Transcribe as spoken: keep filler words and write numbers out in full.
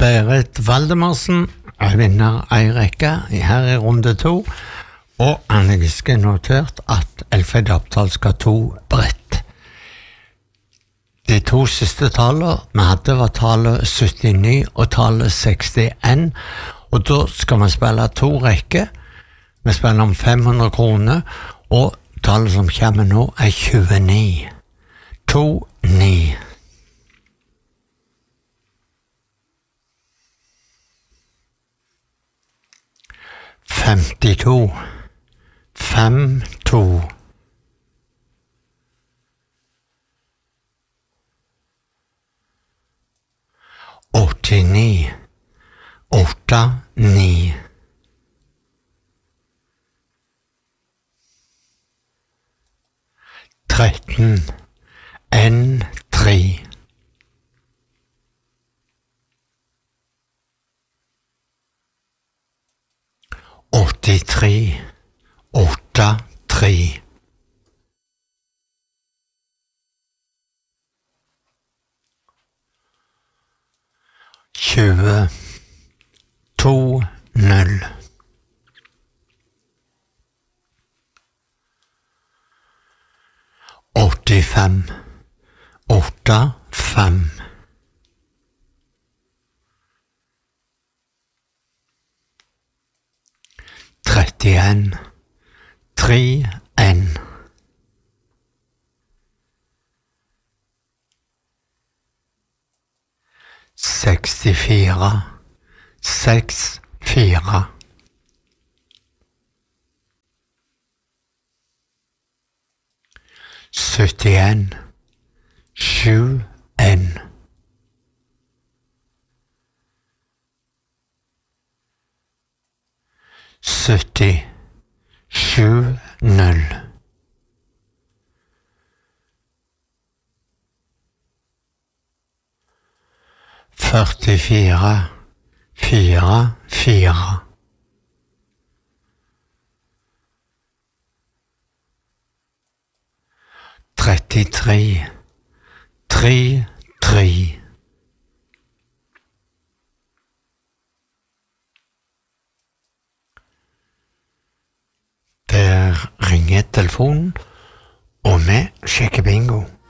Berit Valdemarsen er vinner ei rekke her i runde to, og Anne Giske notert at Elfrid Oppdal skal to brett. De to siste talene vi hadde var tallet syttini og tallet sekstien, og da skal vi spille to rekker. Vi spiller om fem hundre kroner, og tallet som kommer nå er tjueni. To, ni. Femtito. Fem, to. Åttini. Åtta, ni. Tretten. En, tre. Åttitre. Åtta, tre. Tjue. To, null. Åttifem. Åtta, fem. Trettien. Tre, en. Sekstifire. Seks, fire. Syttien. Sju, en. Sytti. Sju, null. Førtifire. Fire, fire. Trettitre. Tre, tre. Der ringer telefonen, og vi sjekker bingo.